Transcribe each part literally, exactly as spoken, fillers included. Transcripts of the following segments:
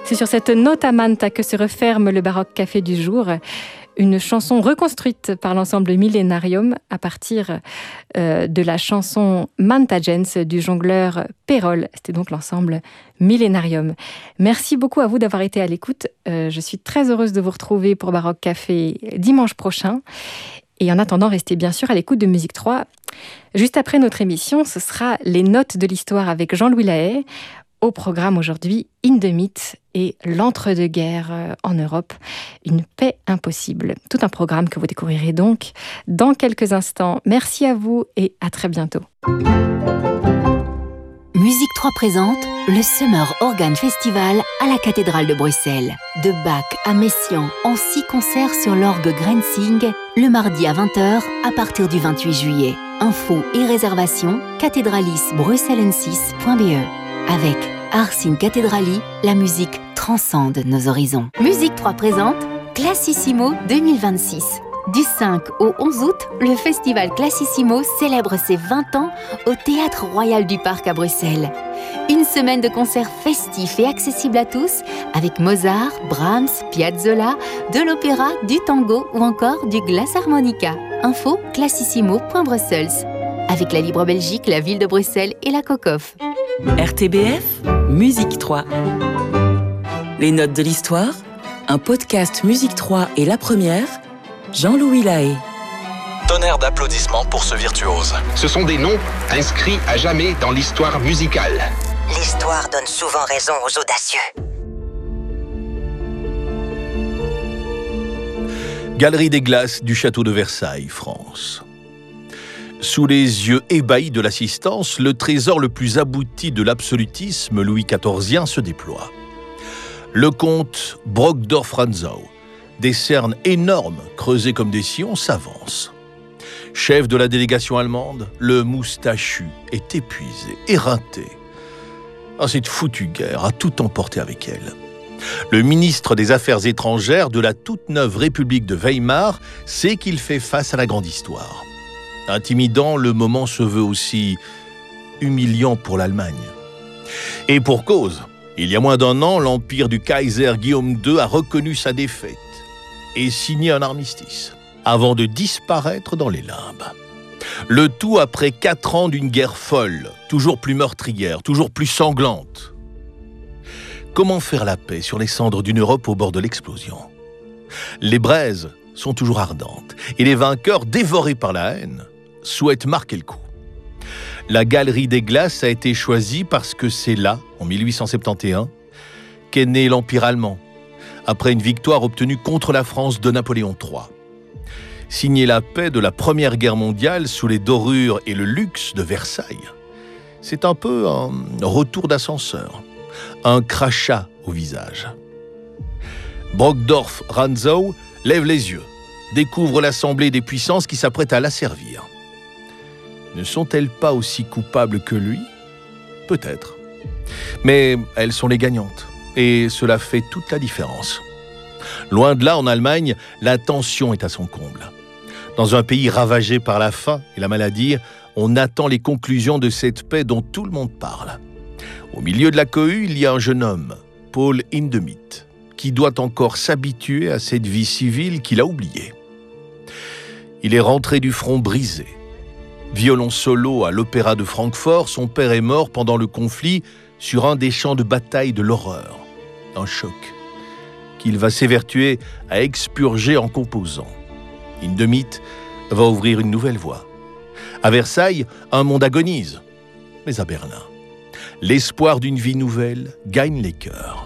C'est sur cette nota manta que se referme le Baroque Café du jour. Une chanson reconstruite par l'ensemble Millenarium à partir euh, de la chanson Manta Gens du jongleur Perol. C'était donc l'ensemble Millenarium. Merci beaucoup à vous d'avoir été à l'écoute. Euh, je suis très heureuse de vous retrouver pour Baroque Café dimanche prochain. Et en attendant, restez bien sûr à l'écoute de Musique trois. Juste après notre émission, ce sera les notes de l'histoire avec Jean-Louis Lahaye. Au programme aujourd'hui, In the Myth et l'entre-deux-guerres en Europe, une paix impossible. Tout un programme que vous découvrirez donc dans quelques instants. Merci à vous et à très bientôt. Musique trois présente le Summer Organ Festival à la cathédrale de Bruxelles. De Bach à Messiaen en six concerts sur l'orgue Grenzing, le mardi à vingt heures à partir du vingt-huit juillet. Infos et réservations cathédralis bruxellensis point b e. Avec Ars in Cathedrali, la musique transcende nos horizons. Musique trois présente Classissimo deux mille vingt-six. Du cinq au onze août, le festival Classissimo célèbre ses vingt ans au Théâtre Royal du Parc à Bruxelles. Une semaine de concerts festifs et accessibles à tous, avec Mozart, Brahms, Piazzolla, de l'opéra, du tango ou encore du glass harmonica. Info classissimo point brussels. Avec la Libre Belgique, la ville de Bruxelles et la COCOF. R T B F, Musique trois. Les notes de l'histoire, un podcast Musique trois et la première, Jean-Louis Lahaye. Tonnerre d'applaudissements pour ce virtuose. Ce sont des noms inscrits à jamais dans l'histoire musicale. L'histoire donne souvent raison aux audacieux. Galerie des Glaces du château de Versailles, France. Sous les yeux ébahis de l'assistance, le trésor le plus abouti de l'absolutisme louis quatorzien se déploie. Le comte Brockdorff-Rantzau, des cernes énormes creusées comme des sillons, s'avance. Chef de la délégation allemande, le moustachu est épuisé, éreinté. Ah, cette foutue guerre a tout emporté avec elle. Le ministre des Affaires étrangères de la toute neuve République de Weimar sait qu'il fait face à la grande histoire. Intimidant, le moment se veut aussi humiliant pour l'Allemagne. Et pour cause, il y a moins d'un an, l'empire du Kaiser Guillaume deux a reconnu sa défaite et signé un armistice, avant de disparaître dans les limbes. Le tout après quatre ans d'une guerre folle, toujours plus meurtrière, toujours plus sanglante. Comment faire la paix sur les cendres d'une Europe au bord de l'explosion ? Les braises sont toujours ardentes, et les vainqueurs, dévorés par la haine, souhaitent marquer le coup. La Galerie des Glaces a été choisie parce que c'est là, en mille huit cent soixante et onze, qu'est né l'Empire allemand, après une victoire obtenue contre la France de Napoléon trois. Signer la paix de la Première Guerre mondiale sous les dorures et le luxe de Versailles, c'est un peu un retour d'ascenseur, un crachat au visage. Brockdorff-Rantzau lève les yeux, découvre l'assemblée des puissances qui s'apprêtent à l'asservir. Ne sont-elles pas aussi coupables que lui ? Peut-être. Mais elles sont les gagnantes, et cela fait toute la différence. Loin de là, en Allemagne, la tension est à son comble. Dans un pays ravagé par la faim et la maladie, on attend les conclusions de cette paix dont tout le monde parle. Au milieu de la cohue, il y a un jeune homme, Paul Hindemith, qui doit encore s'habituer à cette vie civile qu'il a oubliée. Il est rentré du front brisé. Violon solo à l'Opéra de Francfort, son père est mort pendant le conflit sur un des champs de bataille de l'horreur. Un choc qu'il va s'évertuer à expurger en composant. Hindemith va ouvrir une nouvelle voie. À Versailles, un monde agonise. Mais à Berlin, l'espoir d'une vie nouvelle gagne les cœurs.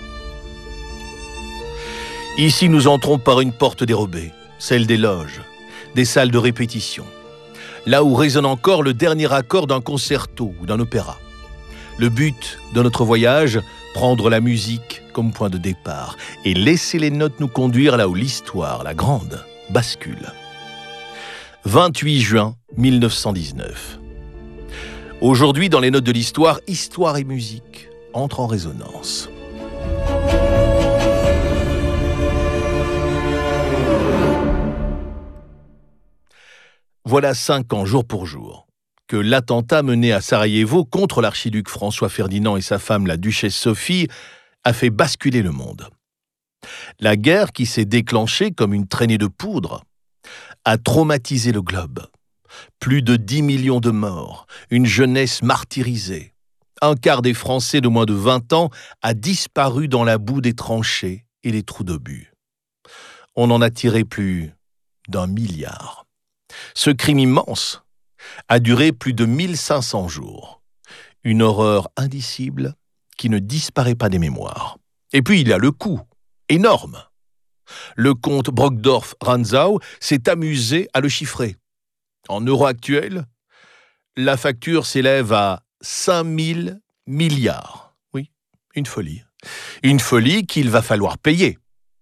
Ici, nous entrons par une porte dérobée, celle des loges, des salles de répétition, là où résonne encore le dernier accord d'un concerto ou d'un opéra. Le but de notre voyage, prendre la musique comme point de départ et laisser les notes nous conduire là où l'histoire, la grande, bascule. vingt-huit juin mille neuf cent dix-neuf. Aujourd'hui, dans les notes de l'histoire, histoire et musique entrent en résonance. Voilà cinq ans, jour pour jour, que l'attentat mené à Sarajevo contre l'archiduc François Ferdinand et sa femme, la duchesse Sophie, a fait basculer le monde. La guerre qui s'est déclenchée comme une traînée de poudre a traumatisé le globe. Plus de dix millions de morts, une jeunesse martyrisée. Un quart des Français de moins de vingt ans a disparu dans la boue des tranchées et les trous d'obus. On en a tiré plus d'un milliard. Ce crime immense a duré plus de mille cinq cents jours. Une horreur indicible qui ne disparaît pas des mémoires. Et puis il y a le coût, énorme. Le comte Brockdorff-Rantzau s'est amusé à le chiffrer. En euros actuels, la facture s'élève à cinq mille milliards. Oui, une folie. Une folie qu'il va falloir payer.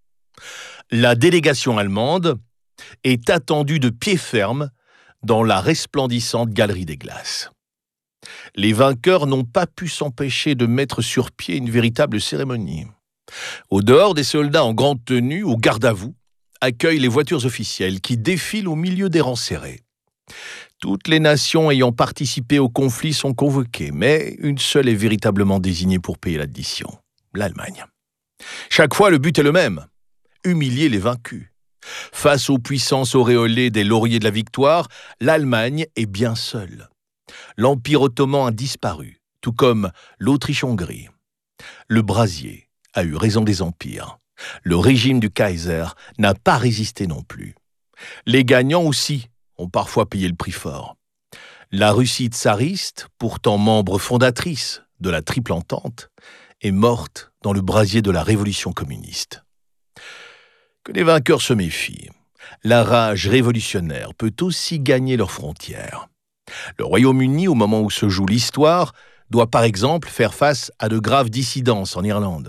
La délégation allemande est attendue de pied ferme dans la resplendissante galerie des glaces. Les vainqueurs n'ont pas pu s'empêcher de mettre sur pied une véritable cérémonie. Au dehors, des soldats en grande tenue, au garde-à-vous, accueillent les voitures officielles qui défilent au milieu des rangs serrés. Toutes les nations ayant participé au conflit sont convoquées, mais une seule est véritablement désignée pour payer l'addition, l'Allemagne. Chaque fois, le but est le même, humilier les vaincus. Face aux puissances auréolées des lauriers de la victoire, l'Allemagne est bien seule. L'Empire ottoman a disparu, tout comme l'Autriche-Hongrie. Le brasier a eu raison des empires. Le régime du Kaiser n'a pas résisté non plus. Les gagnants aussi ont parfois payé le prix fort. La Russie tsariste, pourtant membre fondatrice de la Triple Entente, est morte dans le brasier de la révolution communiste. Que les vainqueurs se méfient. La rage révolutionnaire peut aussi gagner leurs frontières. Le Royaume-Uni, au moment où se joue l'histoire, doit par exemple faire face à de graves dissidences en Irlande.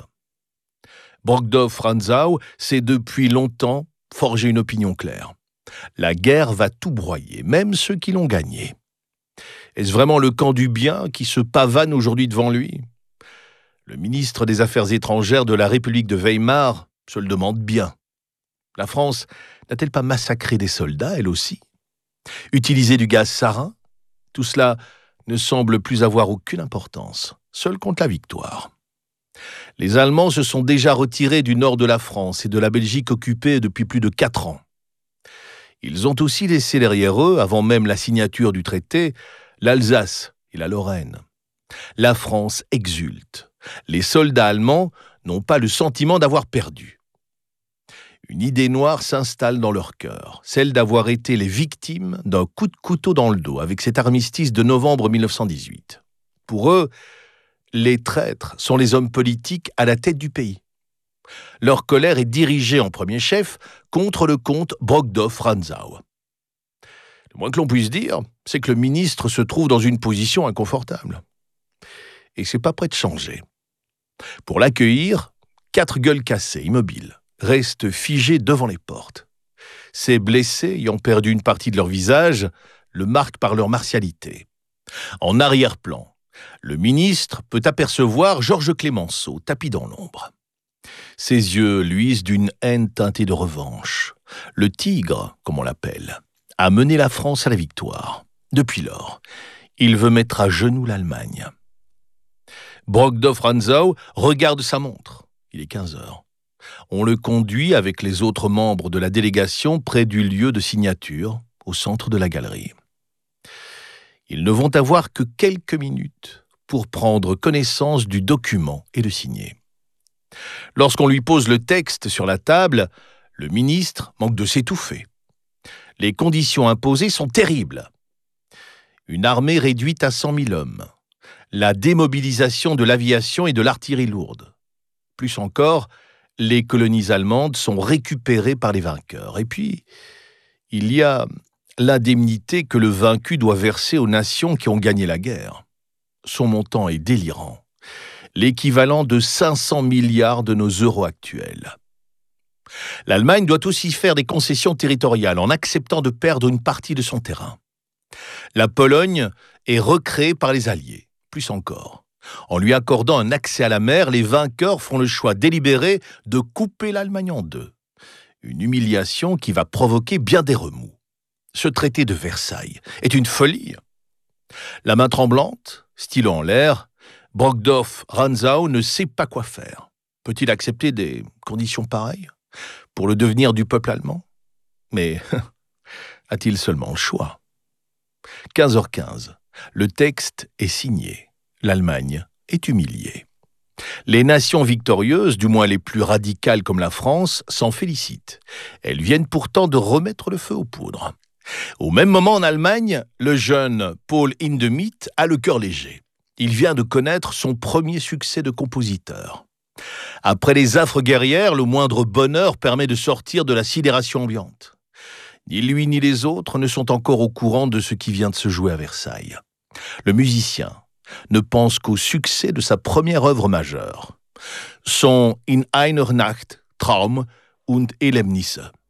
Brockdorff-Rantzau s'est depuis longtemps forgé une opinion claire. La guerre va tout broyer, même ceux qui l'ont gagnée. Est-ce vraiment le camp du bien qui se pavane aujourd'hui devant lui ? Le ministre des Affaires étrangères de la République de Weimar se le demande bien. La France n'a-t-elle pas massacré des soldats, elle aussi ? Utilisé du gaz sarin ? Tout cela ne semble plus avoir aucune importance. Seul compte la victoire. Les Allemands se sont déjà retirés du nord de la France et de la Belgique occupée depuis plus de quatre ans. Ils ont aussi laissé derrière eux, avant même la signature du traité, l'Alsace et la Lorraine. La France exulte. Les soldats allemands n'ont pas le sentiment d'avoir perdu. Une idée noire s'installe dans leur cœur, celle d'avoir été les victimes d'un coup de couteau dans le dos avec cet armistice de novembre mille neuf cent dix-huit. Pour eux, les traîtres sont les hommes politiques à la tête du pays. Leur colère est dirigée en premier chef contre le comte Brockdorff-Rantzau. Le moins que l'on puisse dire, c'est que le ministre se trouve dans une position inconfortable. Et c'est pas prêt de changer. Pour l'accueillir, quatre gueules cassées, immobiles, restent figés devant les portes. Ces blessés, ayant perdu une partie de leur visage, le marquent par leur martialité. En arrière-plan, le ministre peut apercevoir Georges Clemenceau, tapi dans l'ombre. Ses yeux luisent d'une haine teintée de revanche. Le tigre, comme on l'appelle, a mené la France à la victoire. Depuis lors, il veut mettre à genoux l'Allemagne. Brockdorff-Rantzau regarde sa montre. Il est quinze heures. On le conduit avec les autres membres de la délégation près du lieu de signature, au centre de la galerie. Ils ne vont avoir que quelques minutes pour prendre connaissance du document et le signer. Lorsqu'on lui pose le texte sur la table, le ministre manque de s'étouffer. Les conditions imposées sont terribles. Une armée réduite à cent mille hommes. La démobilisation de l'aviation et de l'artillerie lourde. Plus encore, les colonies allemandes sont récupérées par les vainqueurs. Et puis, il y a l'indemnité que le vaincu doit verser aux nations qui ont gagné la guerre. Son montant est délirant. L'équivalent de cinq cents milliards de nos euros actuels. L'Allemagne doit aussi faire des concessions territoriales en acceptant de perdre une partie de son terrain. La Pologne est recréée par les Alliés, plus encore. En lui accordant un accès à la mer, les vainqueurs font le choix délibéré de couper l'Allemagne en deux. Une humiliation qui va provoquer bien des remous. Ce traité de Versailles est une folie. La main tremblante, stylo en l'air, Brockdorff-Rantzau ne sait pas quoi faire. peut-il accepter des conditions pareilles pour le devenir du peuple allemand? Mais a-t-il seulement le choix? quinze heures quinze. Le texte est signé. L'Allemagne est humiliée. Les nations victorieuses, du moins les plus radicales comme la France, s'en félicitent. Elles viennent pourtant de remettre le feu aux poudres. Au même moment en Allemagne, le jeune Paul Hindemith a le cœur léger. Il vient de connaître son premier succès de compositeur. Après les affres guerrières, le moindre bonheur permet de sortir de la sidération ambiante. Ni lui ni les autres ne sont encore au courant de ce qui vient de se jouer à Versailles. Le musicien ne pense qu'au succès de sa première œuvre majeure, son In einer Nacht Traum und Erlebnisse.